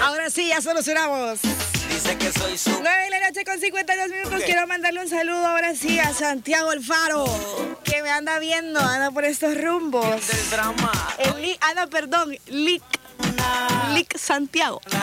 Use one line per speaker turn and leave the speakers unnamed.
Ahora sí, ya solucionamos.
Dice que soy su...
9 de la noche con 52 minutos. Quiero mandarle un saludo ahora sí a Santiago El Faro, que me anda viendo, anda por estos rumbos.
del drama.
Lic Santiago.